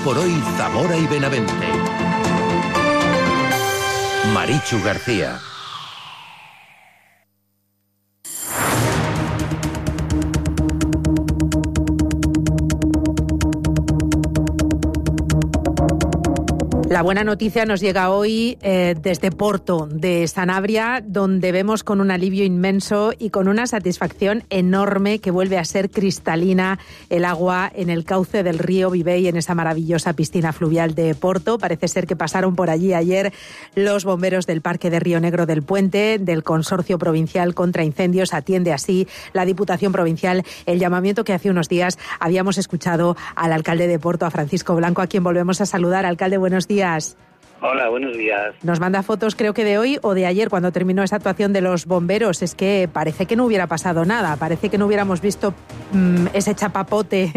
por hoy Zamora y Benavente. Marichu García. La buena noticia nos llega hoy desde Porto de Sanabria, donde vemos con un alivio inmenso y con una satisfacción enorme que vuelve a ser cristalina el agua en el cauce del río Vivei, en esa maravillosa piscina fluvial de Porto. Parece ser que pasaron por allí ayer los bomberos del Parque de Río Negro del Puente, del Consorcio Provincial contra Incendios. Atiende así la Diputación Provincial el llamamiento que hace unos días habíamos escuchado al alcalde de Porto, a Francisco Blanco, a quien volvemos a saludar. Alcalde, buenos días. Hola, buenos días. Nos manda fotos, creo que de hoy o de ayer, cuando terminó esa actuación de los bomberos. Es que parece que no hubiera pasado nada, parece que no hubiéramos visto ese chapapote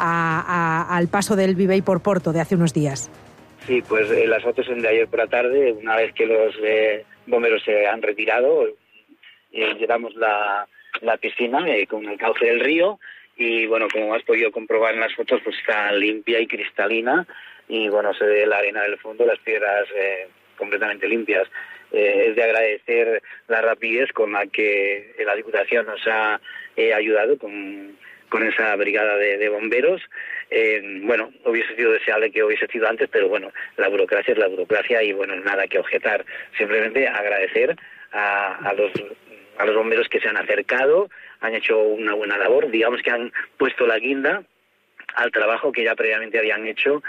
al paso del Vivei por Porto de hace unos días. Sí, pues las fotos son de ayer por la tarde, una vez que los bomberos se han retirado, llenamos la piscina con el cauce del río y, bueno, como has podido comprobar en las fotos, pues está limpia y cristalina. Y bueno, se ve la arena del fondo, las piedras completamente limpias. Es de agradecer la rapidez con la que la Diputación nos ha ayudado con esa brigada de bomberos. Bueno, hubiese sido deseable que hubiese sido antes, pero bueno, la burocracia es la burocracia y bueno, nada que objetar. Simplemente agradecer a los bomberos que se han acercado, han hecho una buena labor, digamos que han puesto la guinda al trabajo que ya previamente habían hecho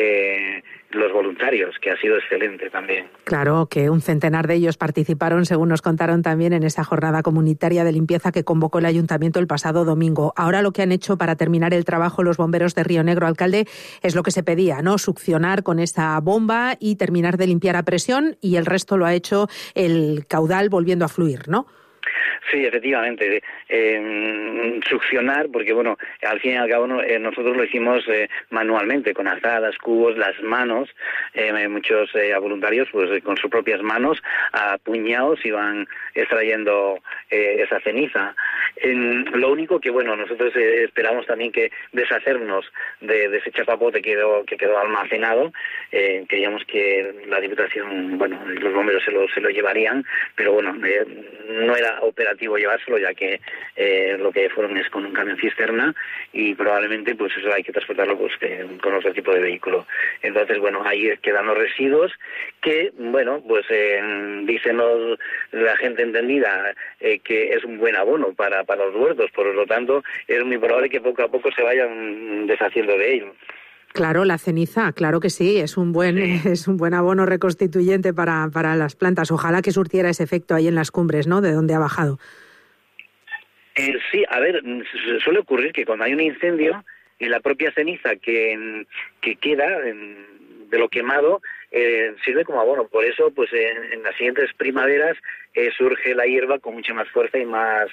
los voluntarios, que ha sido excelente también. Claro, que un centenar de ellos participaron, según nos contaron también, en esa jornada comunitaria de limpieza que convocó el Ayuntamiento el pasado domingo. Ahora lo que han hecho para terminar el trabajo los bomberos de Río Negro, alcalde, es lo que se pedía, ¿no? Succionar con esa bomba y terminar de limpiar a presión, y el resto lo ha hecho el caudal volviendo a fluir, ¿no? Sí, efectivamente. Succionar, porque bueno, al fin y al cabo nosotros lo hicimos manualmente, con azadas, cubos, las manos. Muchos voluntarios, pues con sus propias manos, a puñados, iban extrayendo esa ceniza. Lo único que, bueno, nosotros esperamos también que deshacernos de ese chapapote que quedó almacenado. Creíamos que la Diputación, bueno, los bomberos se lo llevarían, pero bueno, no era operativo llevárselo, ya que lo que fueron es con un camión cisterna y probablemente pues eso hay que transportarlo pues con otro tipo de vehículo. Entonces, bueno, ahí quedan los residuos que, bueno, pues dicen la gente entendida que es un buen abono para los huertos, por lo tanto es muy probable que poco a poco se vayan deshaciendo de ello. Claro, la ceniza, claro que sí, es un buen abono reconstituyente para las plantas. Ojalá que surtiera ese efecto ahí en las cumbres, ¿no?, de donde ha bajado. Sí, a ver, suele ocurrir que cuando hay un incendio, en la propia ceniza que queda de lo quemado sirve como abono. Por eso, pues en las siguientes primaveras surge la hierba con mucha más fuerza y más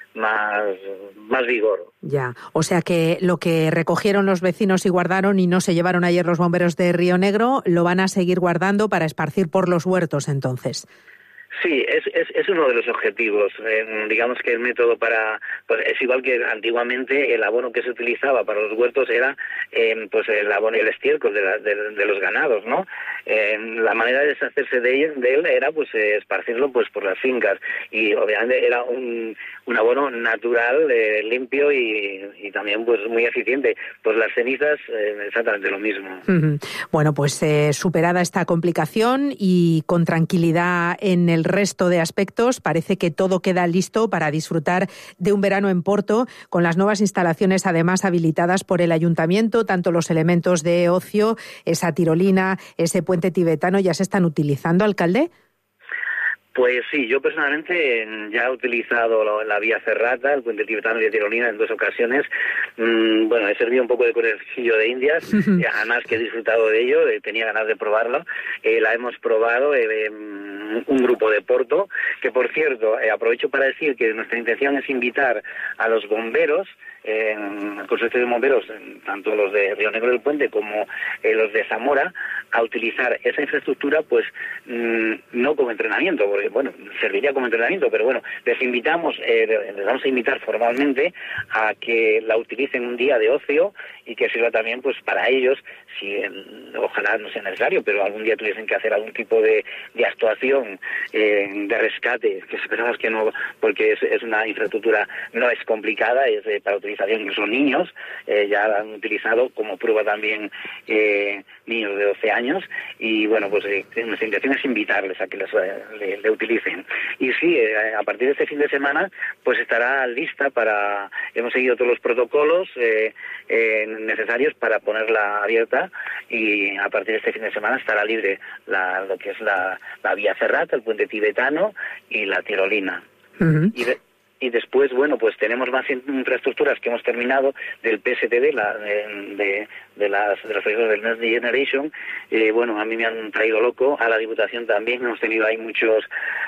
vigor. Ya, o sea que lo que recogieron los vecinos y guardaron y no se llevaron ayer los bomberos de Río Negro, lo van a seguir guardando para esparcir por los huertos entonces. Sí, es uno de los objetivos. Digamos que el método pues es igual que antiguamente el abono que se utilizaba para los huertos era pues el abono y el estiércol de los ganados, ¿no? La manera de deshacerse de él era pues esparcirlo pues por las fincas, y obviamente era un abono natural, limpio y también pues muy eficiente. Pues las cenizas exactamente lo mismo. Uh-huh. Bueno, pues superada esta complicación y con tranquilidad en el resto de aspectos, parece que todo queda listo para disfrutar de un verano en Porto, con las nuevas instalaciones además habilitadas por el Ayuntamiento. Tanto los elementos de ocio, esa tirolina, ese puente tibetano, ¿ya se están utilizando, alcalde? Pues sí, yo personalmente ya he utilizado la vía ferrata, el puente tibetano y la tirolina en 2 ocasiones. Bueno, he servido un poco de conejillo de indias, además que he disfrutado de ello, tenía ganas de probarlo. La hemos probado un grupo de Porto, que por cierto, aprovecho para decir que nuestra intención es invitar a los bomberos consorcio de bomberos, tanto los de Río Negro del Puente como los de Zamora, a utilizar esa infraestructura, pues no como entrenamiento, porque bueno, serviría como entrenamiento, pero bueno, les vamos a invitar formalmente a que la utilicen un día de ocio y que sirva también pues para ellos, si ojalá no sea necesario, pero algún día tuviesen que hacer algún tipo de actuación de rescate, que esperamos que no, porque es una infraestructura, no es complicada, es para utilización incluso niños, ya la han utilizado como prueba también niños de 12 años, y bueno, pues nuestra intención es invitarles a que le utilicen. Y sí, a partir de este fin de semana pues estará lista hemos seguido todos los protocolos necesarios para ponerla abierta, y a partir de este fin de semana estará libre lo que es la vía ferrata, el puente tibetano y la tirolina. Uh-huh. Y después, bueno, pues tenemos más infraestructuras que hemos terminado del PSTD, de los proyectos del Next Generation. Bueno, a mí me han traído loco, a la Diputación también, hemos tenido ahí muchos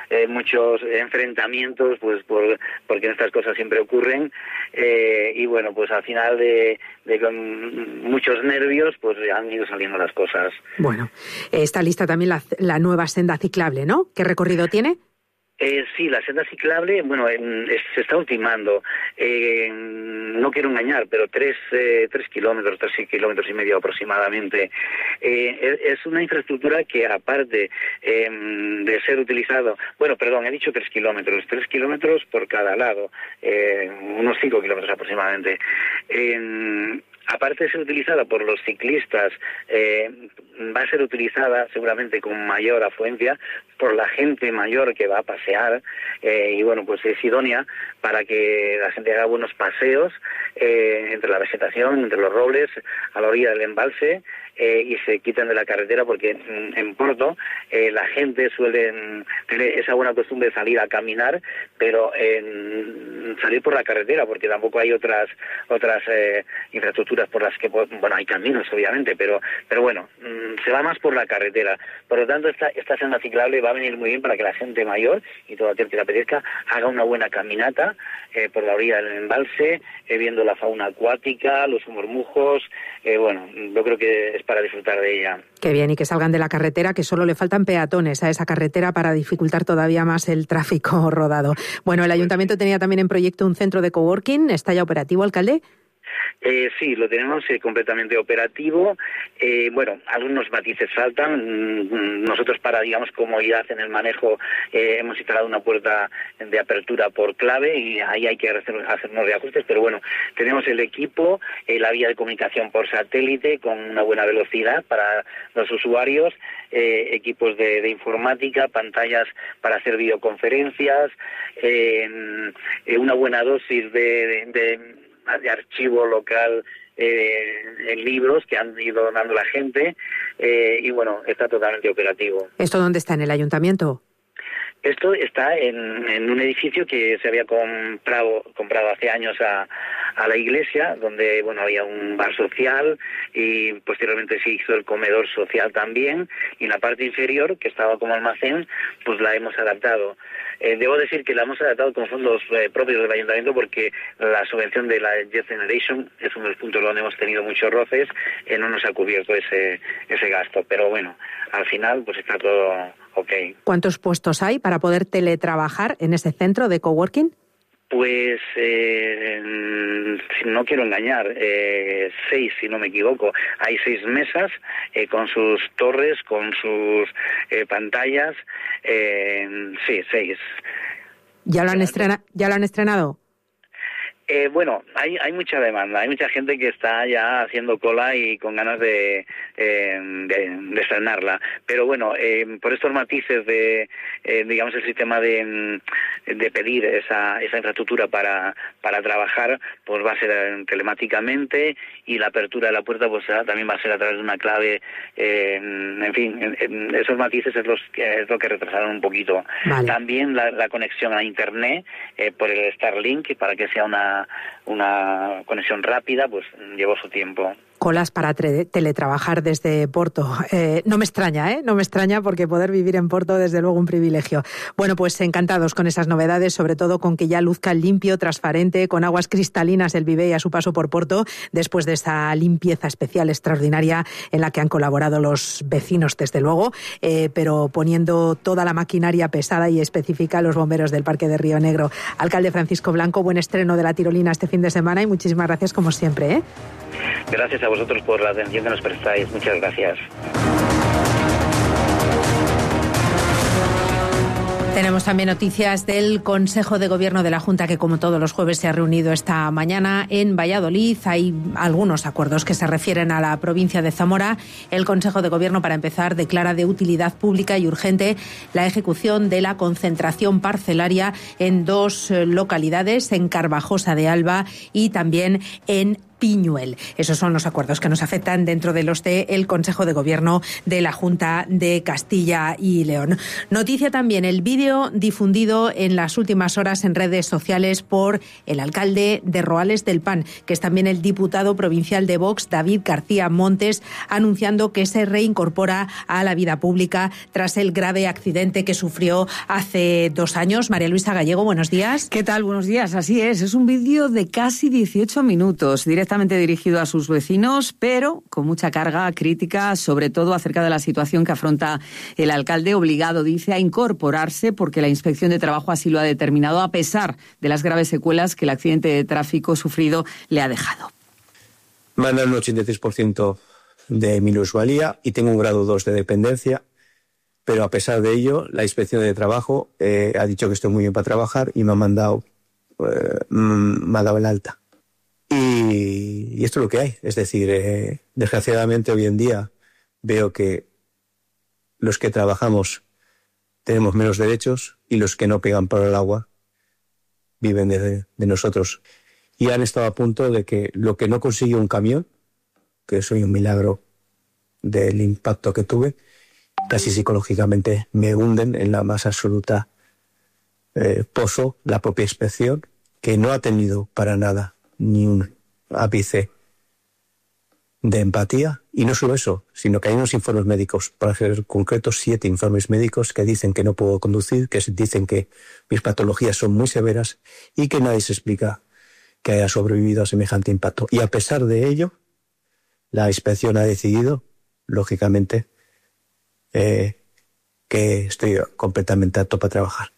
enfrentamientos, pues porque estas cosas siempre ocurren, y bueno, pues al final de con muchos nervios, pues han ido saliendo las cosas. Bueno, está lista también la nueva senda ciclable, ¿no? ¿Qué recorrido tiene? Sí, la senda ciclable, bueno, se está ultimando. No quiero engañar, pero 3 kilómetros, 3 kilómetros y medio aproximadamente. Es una infraestructura que, aparte de ser utilizado, he dicho 3 kilómetros por cada lado, unos 5 kilómetros aproximadamente. Aparte de ser utilizada por los ciclistas, va a ser utilizada seguramente con mayor afluencia por la gente mayor que va a pasear, y bueno, pues es idónea para que la gente haga buenos paseos entre la vegetación, entre los robles, a la orilla del embalse, y se quitan de la carretera, porque en Porto la gente suele tener esa buena costumbre de salir a caminar, pero salir por la carretera, porque tampoco hay otras infraestructuras por las que, hay caminos obviamente, pero bueno, se va más por la carretera. Por lo tanto, esta senda ciclable va a venir muy bien para que la gente mayor y todo aquel que le apetezca haga una buena caminata por la orilla del embalse, viendo la fauna acuática, los murmujos. Yo creo que es para disfrutar de ella. Qué bien, y que salgan de la carretera, que solo le faltan peatones a esa carretera para dificultar todavía más el tráfico rodado. Bueno, el ayuntamiento tenía también en proyecto un centro de coworking. ¿Está ya operativo, alcalde? Sí, lo tenemos completamente operativo. Algunos matices faltan. Nosotros, para, digamos, comodidad en el manejo, hemos instalado una puerta de apertura por clave, y ahí hay que hacernos reajustes, pero bueno, tenemos el equipo, la vía de comunicación por satélite con una buena velocidad para los usuarios, equipos de informática, pantallas para hacer videoconferencias, una buena dosis de archivo local en libros que han ido dando la gente, y bueno, está totalmente operativo. ¿Esto dónde está? ¿En el ayuntamiento? Esto está en un edificio que se había comprado hace años a la iglesia, donde había un bar social, y posteriormente se hizo el comedor social también, y en la parte inferior, que estaba como almacén, pues la hemos adaptado. Debo decir que la hemos adaptado con fondos propios del ayuntamiento, porque la subvención de la Next Generation es uno de los puntos donde hemos tenido muchos roces, no nos ha cubierto ese gasto, pero bueno, al final pues está todo ok. ¿Cuántos puestos hay para poder teletrabajar en ese centro de coworking? Pues no quiero engañar, 6 si no me equivoco. Hay 6 mesas con sus torres, con sus pantallas, sí, 6. ¿Ya lo han estrenado? Hay mucha demanda, hay mucha gente que está ya haciendo cola y con ganas de estrenarla, pero por estos matices de digamos, el sistema de pedir esa infraestructura para trabajar, pues va a ser telemáticamente, y la apertura de la puerta pues también va a ser a través de una clave, en fin, esos matices es lo que retrasaron un poquito. Vale. También la conexión a internet por el Starlink, para que sea una conexión rápida, pues llevó su tiempo. colas para teletrabajar desde Porto. No me extraña, no me extraña, porque poder vivir en Porto, desde luego, un privilegio. Bueno, pues encantados con esas novedades, sobre todo con que ya luzca limpio, transparente, con aguas cristalinas el Vivé a su paso por Porto, después de esa limpieza especial extraordinaria en la que han colaborado los vecinos, desde luego, pero poniendo toda la maquinaria pesada y específica los bomberos del Parque de Río Negro. Alcalde Francisco Blanco, buen estreno de la tirolina este fin de semana y muchísimas gracias como siempre. Gracias a vosotros por la atención que nos prestáis. Muchas gracias. Tenemos también noticias del Consejo de Gobierno de la Junta, que como todos los jueves se ha reunido esta mañana en Valladolid. Hay algunos acuerdos que se refieren a la provincia de Zamora. El Consejo de Gobierno, para empezar, declara de utilidad pública y urgente la ejecución de la concentración parcelaria en 2 localidades, en Carvajosa de Alba y también en Piñuel. Esos son los acuerdos que nos afectan dentro de los del Consejo de Gobierno de la Junta de Castilla y León. Noticia también el vídeo difundido en las últimas horas en redes sociales por el alcalde de Roales del Pan, que es también el diputado provincial de Vox, David García Montes, anunciando que se reincorpora a la vida pública tras el grave accidente que sufrió hace 2 años. María Luisa Gallego, buenos días. ¿Qué tal? Buenos días. Así es un vídeo de casi 18 minutos, directamente dirigido a sus vecinos, pero con mucha carga crítica, sobre todo acerca de la situación que afronta el alcalde, obligado, dice, a incorporarse porque la Inspección de Trabajo así lo ha determinado, a pesar de las graves secuelas que el accidente de tráfico sufrido le ha dejado. Me han dado un 83% de minusvalía y tengo un grado 2 de dependencia, pero a pesar de ello, la Inspección de Trabajo ha dicho que estoy muy bien para trabajar y me ha dado el alta. Y esto es lo que hay. Es decir, desgraciadamente hoy en día veo que los que trabajamos tenemos menos derechos y los que no pegan por el agua viven de nosotros. Y han estado a punto de que lo que no consiguió un camión, que soy un milagro del impacto que tuve, casi psicológicamente me hunden en la más absoluta pozo la propia inspección, que no ha tenido para nada ni un ápice de empatía. Y no solo eso, sino que hay unos informes médicos, para ser concretos, 7 informes médicos que dicen que no puedo conducir, que dicen que mis patologías son muy severas y que nadie se explica que haya sobrevivido a semejante impacto. Y a pesar de ello, la inspección ha decidido, lógicamente, que estoy completamente apto para trabajar.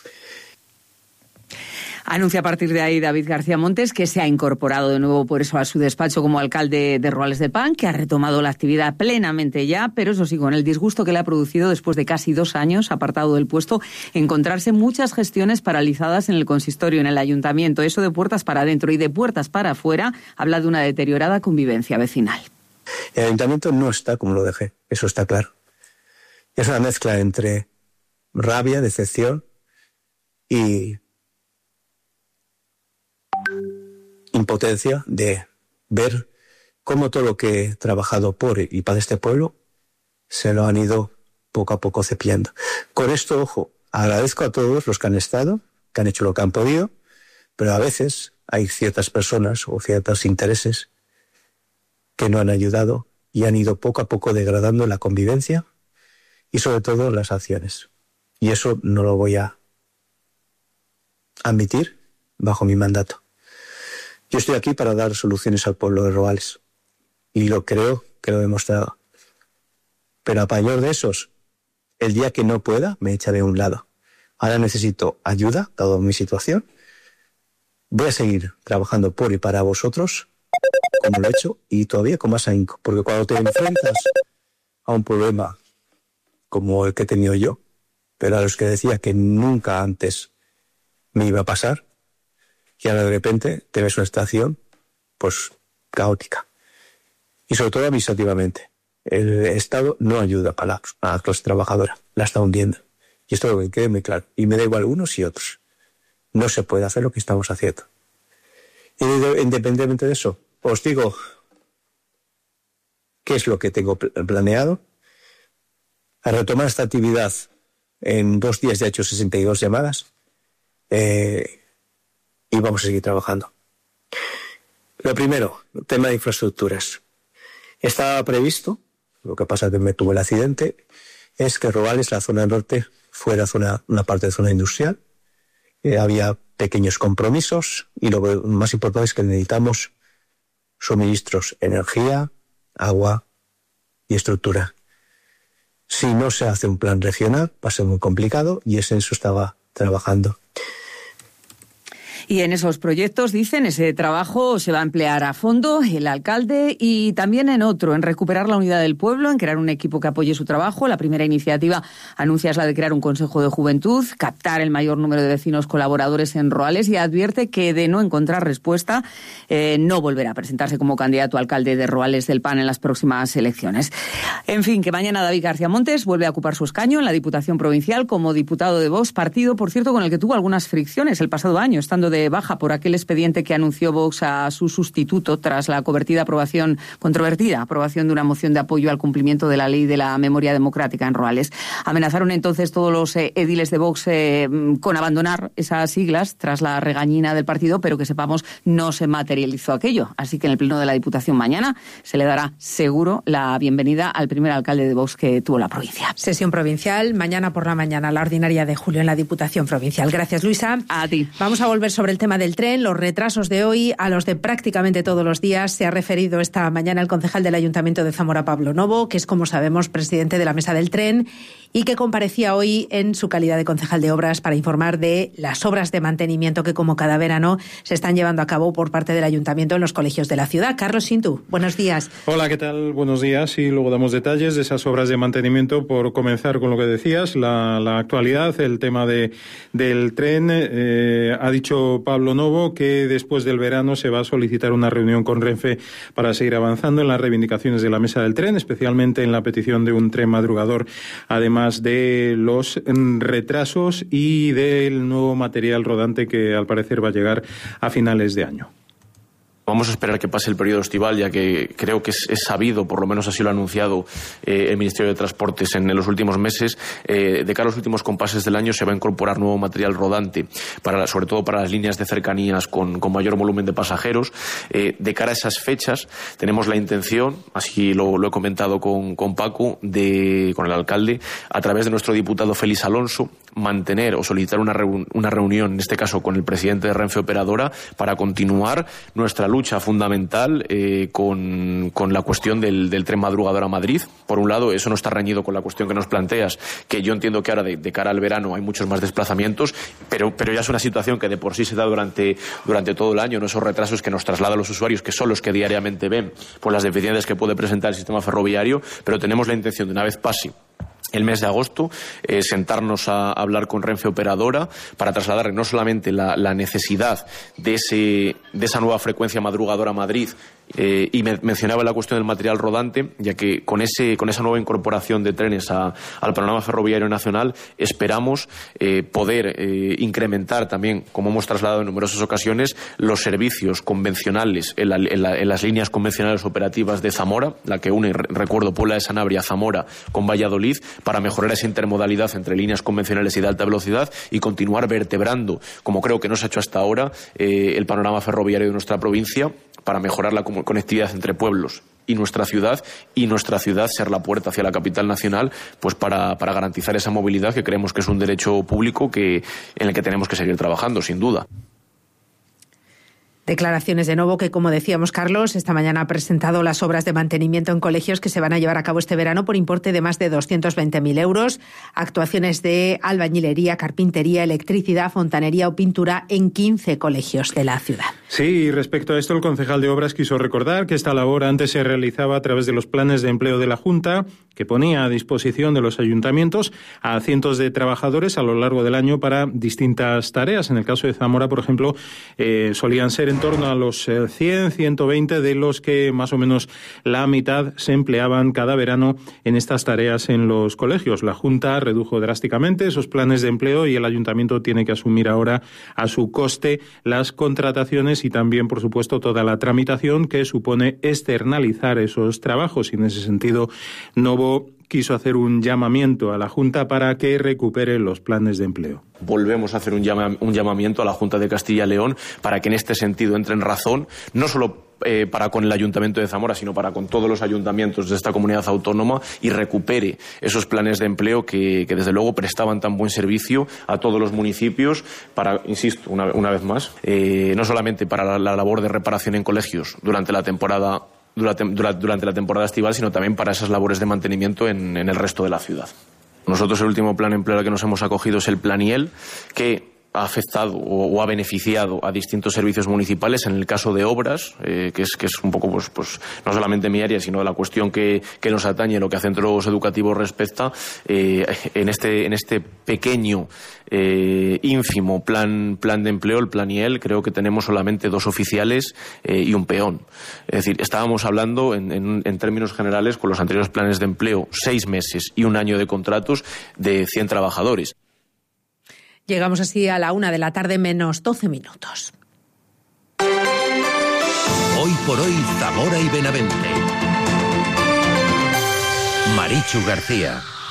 Anuncia a partir de ahí David García Montes que se ha incorporado de nuevo por eso a su despacho como alcalde de Roales del Pan, que ha retomado la actividad plenamente ya, pero eso sí, con el disgusto que le ha producido después de casi 2 años apartado del puesto, encontrarse muchas gestiones paralizadas en el consistorio, en el ayuntamiento. Eso de puertas para adentro y de puertas para afuera habla de una deteriorada convivencia vecinal. El ayuntamiento no está como lo dejé, eso está claro. Es una mezcla entre rabia, decepción y impotencia de ver cómo todo lo que he trabajado por y para este pueblo se lo han ido poco a poco cepillando. Con esto, ojo, agradezco a todos los que han estado, que han hecho lo que han podido, pero a veces hay ciertas personas o ciertos intereses que no han ayudado y han ido poco a poco degradando la convivencia y sobre todo las acciones. Y eso no lo voy a admitir bajo mi mandato. Yo estoy aquí para dar soluciones al pueblo de Roales y lo creo que lo he demostrado. Pero a mayor de esos, el día que no pueda, me echaré a un lado. Ahora necesito ayuda, dado mi situación. Voy a seguir trabajando por y para vosotros, como lo he hecho, y todavía con más ahínco. Porque cuando te enfrentas a un problema como el que he tenido yo, pero a los que decía que nunca antes me iba a pasar, y ahora de repente te ves una situación pues caótica y sobre todo administrativamente el Estado no ayuda a la clase trabajadora, la está hundiendo, y esto que quede muy claro, y me da igual unos y otros, no se puede hacer lo que estamos haciendo. Y independientemente de eso, os digo qué es lo que tengo planeado. A retomar esta actividad en 2 días ya he hecho 62 llamadas y vamos a seguir trabajando. Lo primero, tema de infraestructuras. Estaba previsto, lo que pasa que me tuvo el accidente, es que Ruales, la zona norte, fuera una parte de zona industrial. Había pequeños compromisos y lo más importante es que necesitamos suministros, energía, agua y estructura. Si no se hace un plan regional va a ser muy complicado y en eso estaba trabajando. Y en esos proyectos, dicen, ese trabajo se va a emplear a fondo el alcalde y también en otro, en recuperar la unidad del pueblo, en crear un equipo que apoye su trabajo. La primera iniciativa, anuncia, es la de crear un consejo de juventud, captar el mayor número de vecinos colaboradores en Ruales y advierte que de no encontrar respuesta no volverá a presentarse como candidato a alcalde de Ruales del PAN en las próximas elecciones. En fin, que mañana David García Montes vuelve a ocupar su escaño en la Diputación Provincial como diputado de Vox, partido, por cierto, con el que tuvo algunas fricciones el pasado año, estando de baja por aquel expediente que anunció Vox a su sustituto tras la controvertida aprobación de una moción de apoyo al cumplimiento de la ley de la memoria democrática en Ruales. Amenazaron entonces todos los ediles de Vox con abandonar esas siglas tras la regañina del partido, pero que sepamos no se materializó aquello. Así que en el pleno de la Diputación mañana se le dará seguro la bienvenida al primer alcalde de Vox que tuvo la provincia. Sesión provincial, mañana por la mañana, la ordinaria de julio en la Diputación Provincial. Gracias, Luisa. A ti. Vamos a volver sobre el tema del tren, los retrasos de hoy, a los de prácticamente todos los días. Se ha referido esta mañana el concejal del Ayuntamiento de Zamora, Pablo Novo, que es, como sabemos, presidente de la Mesa del Tren y que comparecía hoy en su calidad de concejal de obras para informar de las obras de mantenimiento que, como cada verano, se están llevando a cabo por parte del Ayuntamiento en los colegios de la ciudad. Carlos Sintú, buenos días. Hola, ¿qué tal? Buenos días. Y luego damos detalles de esas obras de mantenimiento. Por comenzar con lo que decías, la actualidad, el tema del tren. Ha dicho Pablo Novo que después del verano se va a solicitar una reunión con Renfe para seguir avanzando en las reivindicaciones de la Mesa del Tren, especialmente en la petición de un tren madrugador, además de los retrasos y del nuevo material rodante que al parecer va a llegar a finales de año. Vamos a esperar que pase el periodo estival, ya que creo que es sabido, por lo menos así lo ha anunciado el Ministerio de Transportes en los últimos meses, de cara a los últimos compases del año se va a incorporar nuevo material rodante, sobre todo para las líneas de cercanías con mayor volumen de pasajeros. De cara a esas fechas tenemos la intención, así lo he comentado con Paco, con el alcalde, a través de nuestro diputado Félix Alonso, mantener o solicitar una reunión, en este caso con el presidente de Renfe Operadora, para continuar nuestra lucha fundamental con la cuestión del tren madrugador a Madrid. Por un lado, eso no está reñido con la cuestión que nos planteas, que yo entiendo que ahora de cara al verano hay muchos más desplazamientos, pero ya es una situación que de por sí se da durante todo el año, ¿no? Esos retrasos que nos trasladan los usuarios, que son los que diariamente ven por las deficiencias que puede presentar el sistema ferroviario, pero tenemos la intención de, una vez pase el mes de agosto, sentarnos a hablar con Renfe Operadora para trasladar no solamente la necesidad de esa nueva frecuencia madrugadora a Madrid, y mencionaba la cuestión del material rodante, ya que con esa nueva incorporación de trenes al panorama ferroviario nacional esperamos poder incrementar también, como hemos trasladado en numerosas ocasiones, los servicios convencionales en las líneas convencionales operativas de Zamora, la que une, recuerdo, Puebla de Sanabria, Zamora con Valladolid, para mejorar esa intermodalidad entre líneas convencionales y de alta velocidad y continuar vertebrando, como creo que no se ha hecho hasta ahora, el panorama ferroviario de nuestra provincia, para mejorar la conectividad entre pueblos y nuestra ciudad ser la puerta hacia la capital nacional, pues para garantizar esa movilidad que creemos que es un derecho público en el que tenemos que seguir trabajando, sin duda. Declaraciones de Novo que, como decíamos, Carlos, esta mañana ha presentado las obras de mantenimiento en colegios que se van a llevar a cabo este verano por importe de más de 220.000 euros. Actuaciones de albañilería, carpintería, electricidad, fontanería o pintura en 15 colegios de la ciudad. Sí, y respecto a esto, el concejal de Obras quiso recordar que esta labor antes se realizaba a través de los planes de empleo de la Junta, que ponía a disposición de los ayuntamientos a cientos de trabajadores a lo largo del año para distintas tareas. En el caso de Zamora, por ejemplo, solían ser en torno a los 100, 120, de los que más o menos la mitad se empleaban cada verano en estas tareas en los colegios. La Junta redujo drásticamente esos planes de empleo y el ayuntamiento tiene que asumir ahora a su coste las contrataciones y también, por supuesto, toda la tramitación que supone externalizar esos trabajos. Y en ese sentido, Novo quiso hacer un llamamiento a la Junta para que recupere los planes de empleo. Volvemos a hacer un llamamiento a la Junta de Castilla y León para que en este sentido entre en razón, no solo para con el Ayuntamiento de Zamora, sino para con todos los ayuntamientos de esta comunidad autónoma y recupere esos planes de empleo que desde luego prestaban tan buen servicio a todos los municipios para, insisto, una vez más, no solamente para la labor de reparación en colegios durante la temporada estival, sino también para esas labores de mantenimiento en el resto de la ciudad. Nosotros el último plan de empleo al que nos hemos acogido es el Planiel, que ha afectado o ha beneficiado a distintos servicios municipales. En el caso de obras, que es un poco pues no solamente mi área, sino la cuestión que nos atañe, lo que a centros educativos respecta, en este pequeño, ínfimo plan de empleo, el Planiel, creo que tenemos solamente 2 oficiales y un peón. Es decir, estábamos hablando en términos generales, con los anteriores planes de empleo, 6 meses y 1 año de contratos de 100 trabajadores. Llegamos así a la 1:00 menos 12 minutos. Hoy por hoy, Zamora y Benavente. Marichu García.